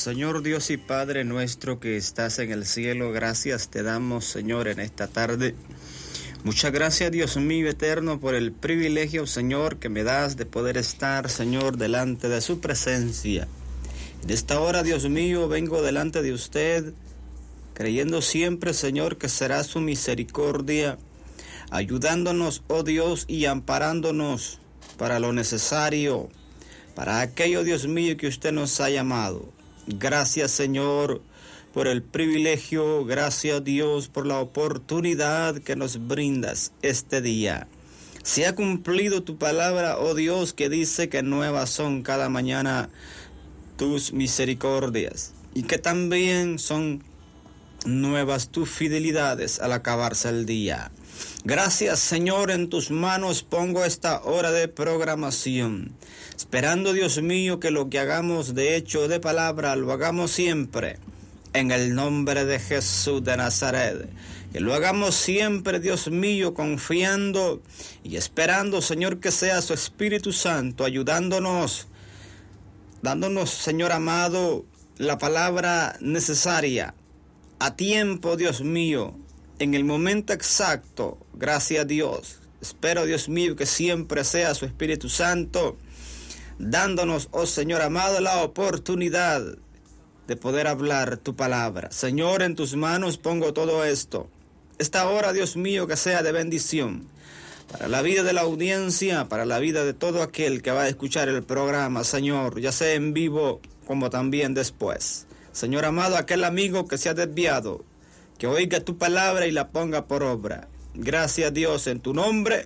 Señor Dios y Padre nuestro que estás en el cielo, gracias te damos, Señor, en esta tarde. Muchas gracias, Dios mío eterno, por el privilegio, Señor, que me das de poder estar, Señor, delante de su presencia. En esta hora, Dios mío, vengo delante de usted, creyendo siempre, Señor, que será su misericordia, ayudándonos, oh Dios, y amparándonos para lo necesario, para aquello, Dios mío, que usted nos ha llamado. Gracias, Señor, por el privilegio, gracias, Dios, por la oportunidad que nos brindas este día. Se ha cumplido tu palabra, oh Dios, que dice que nuevas son cada mañana tus misericordias y que también son nuevas tus fidelidades al acabarse el día. Gracias, Señor, en tus manos pongo esta hora de programación, esperando, Dios mío, que lo que hagamos de hecho de palabra lo hagamos siempre en el nombre de Jesús de Nazaret. Que lo hagamos siempre, Dios mío, confiando y esperando, Señor, que sea su Espíritu Santo ayudándonos, dándonos, Señor amado, la palabra necesaria a tiempo, Dios mío, en el momento exacto. Gracias, Dios. Espero, Dios mío, que siempre sea su Espíritu Santo dándonos, oh Señor amado, la oportunidad de poder hablar tu palabra. Señor, en tus manos pongo todo esto. Esta hora, Dios mío, que sea de bendición para la vida de la audiencia, para la vida de todo aquel que va a escuchar el programa, Señor, ya sea en vivo como también después. Señor amado, aquel amigo que se ha desviado, que oiga tu palabra y la ponga por obra. Gracias, Dios, en tu nombre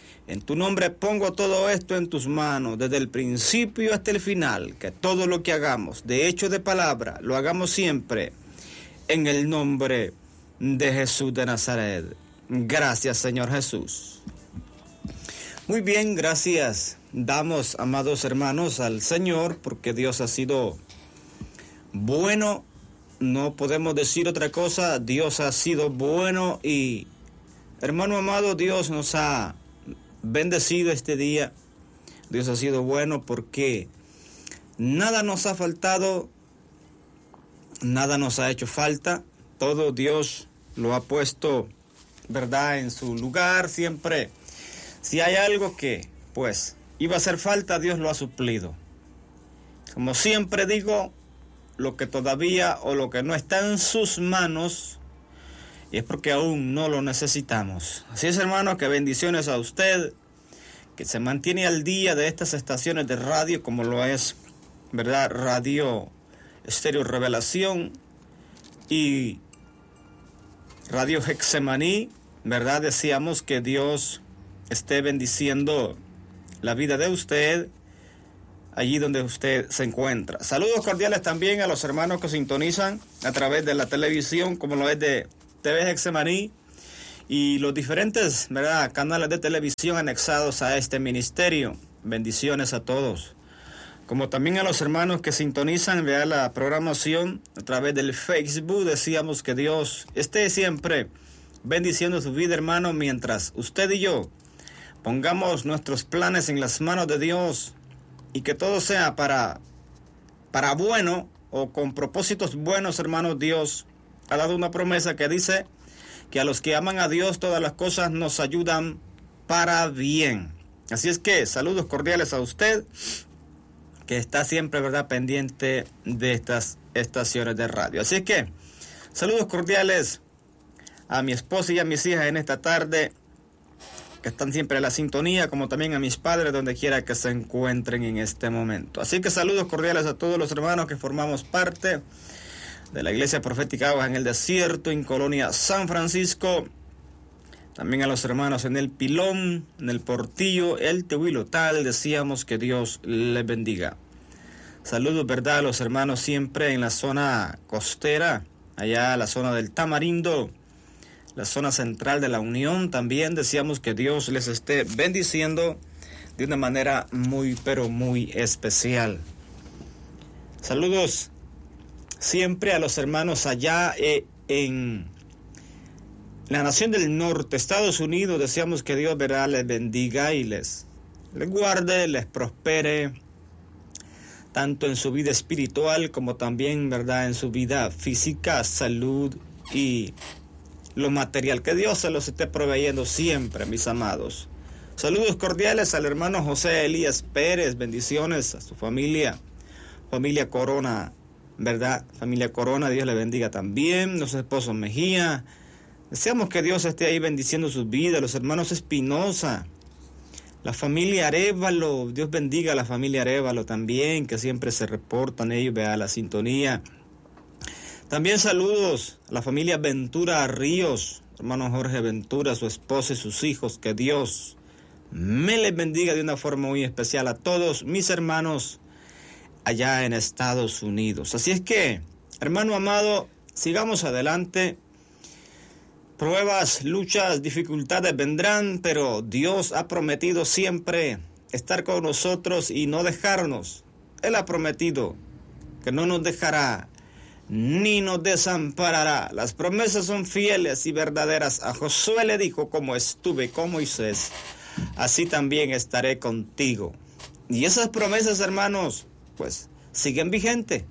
pongo todo esto en tus manos, desde el principio hasta el final, que todo lo que hagamos, de hecho de palabra, lo hagamos siempre en el nombre de Jesús de Nazaret. Gracias, Señor Jesús. Muy bien, gracias. Damos, amados hermanos, al Señor, porque Dios ha sido bueno. No podemos decir otra cosa. Dios ha sido bueno y, hermano amado, Dios nos ha bendecido este día. Dios ha sido bueno porque nada nos ha faltado, nada nos ha hecho falta. Todo Dios lo ha puesto, ¿verdad?, en su lugar siempre. Si hay algo que, pues, iba a hacer falta, Dios lo ha suplido. Como siempre digo, lo que todavía o lo que no está en sus manos, y es porque aún no lo necesitamos. Así es, hermano, que bendiciones a usted, que se mantiene al día de estas estaciones de radio, como lo es, ¿verdad?, Radio Estéreo Revelación y Radio Hexemaní, ¿verdad? Decíamos que Dios esté bendiciendo la vida de usted allí donde usted se encuentra. Saludos cordiales también a los hermanos que sintonizan a través de la televisión, como lo es de TV Hexemaní y los diferentes, ¿verdad?, canales de televisión anexados a este ministerio. Bendiciones a todos. Como también a los hermanos que sintonizan, ¿verdad?, la programación a través del Facebook. Decíamos que Dios esté siempre bendiciendo su vida, hermano, mientras usted y yo pongamos nuestros planes en las manos de Dios y que todo sea para bueno o con propósitos buenos, hermanos. Dios ha dado una promesa que dice que a los que aman a Dios todas las cosas nos ayudan para bien. Así es que saludos cordiales a usted que está siempre, ¿verdad?, pendiente de estas estaciones de radio. Así es que saludos cordiales a mi esposa y a mis hijas en esta tarde, que están siempre en la sintonía, como también a mis padres donde quiera que se encuentren en este momento. Así que saludos cordiales a todos los hermanos que formamos parte de la Iglesia Profética Aguas en el Desierto, en Colonia San Francisco. También a los hermanos en el Pilón, en el Portillo, el Tehuilotal. Decíamos que Dios les bendiga. Saludos, ¿verdad?, a los hermanos siempre en la zona costera, allá la zona del Tamarindo, la zona central de la Unión. También decíamos que Dios les esté bendiciendo de una manera muy, pero muy especial. Saludos siempre a los hermanos allá en la nación del norte, Estados Unidos. Deseamos que Dios, ¿verdad?, les bendiga y les guarde, les prospere. tanto en su vida espiritual como también, ¿verdad?, en su vida física, salud y lo material. Que Dios se los esté proveyendo siempre, mis amados. Saludos cordiales al hermano José Elías Pérez, bendiciones a su familia Corona, ¿verdad? Familia Corona, Dios le bendiga también, los esposos Mejía. Deseamos que Dios esté ahí bendiciendo sus vidas, los hermanos Espinosa, la familia Arévalo, Dios bendiga a la familia Arévalo también, que siempre se reportan ellos, vea la sintonía. También saludos a la familia Ventura Ríos, hermano Jorge Ventura, su esposa y sus hijos, que Dios me les bendiga de una forma muy especial a todos mis hermanos allá en Estados Unidos. Así es que, hermano amado, sigamos adelante. Pruebas, luchas, dificultades vendrán, pero Dios ha prometido siempre estar con nosotros y no dejarnos. Él ha prometido que no nos dejará ni nos desamparará. Las promesas son fieles y verdaderas. A Josué le dijo: como estuve con Moisés, así también estaré contigo. Y esas promesas, hermanos, pues siguen vigentes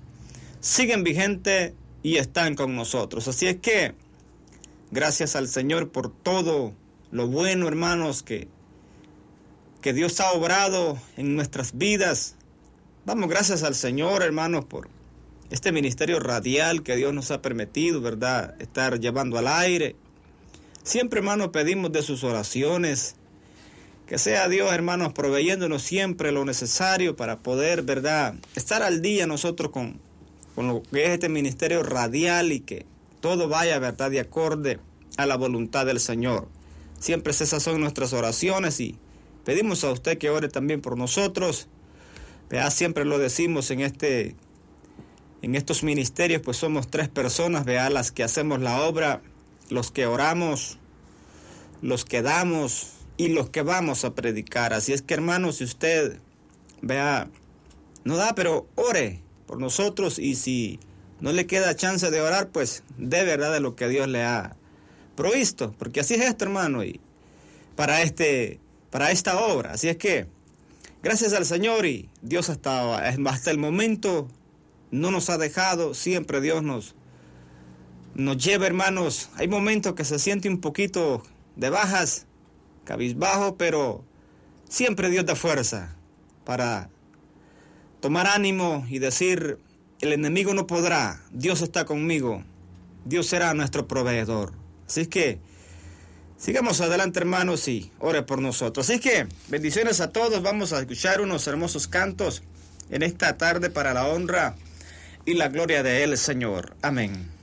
y están con nosotros. Así es que gracias al Señor por todo lo bueno, hermanos, que Dios ha obrado en nuestras vidas. Damos gracias al Señor, hermanos, por este ministerio radial que Dios nos ha permitido, ¿verdad?, estar llevando al aire. Siempre, hermanos, pedimos de sus oraciones. Que sea Dios, hermanos, proveyéndonos siempre lo necesario para poder, ¿verdad?, estar al día nosotros con lo que es este ministerio radial y que todo vaya, ¿verdad?, de acorde a la voluntad del Señor. Siempre esas son nuestras oraciones y pedimos a usted que ore también por nosotros. Vea, siempre lo decimos en estos ministerios, pues somos 3 personas, vea, las que hacemos la obra, los que oramos, los que damos y los que vamos a predicar. Así es que, hermanos, si usted, vea, no da, pero ore por nosotros, y si no le queda chance de orar, pues de verdad de lo que Dios le ha provisto, porque así es esto, hermano, y para esta obra. Así es que gracias al Señor, y Dios hasta el momento no nos ha dejado. Siempre Dios nos lleva, hermanos. Hay momentos que se siente un poquito de bajas, cabizbajo, pero siempre Dios da fuerza para tomar ánimo y decir: el enemigo no podrá, Dios está conmigo, Dios será nuestro proveedor. Así que sigamos adelante, hermanos, y ore por nosotros. Así que bendiciones a todos. Vamos a escuchar unos hermosos cantos en esta tarde para la honra y la gloria de Él, Señor. Amén.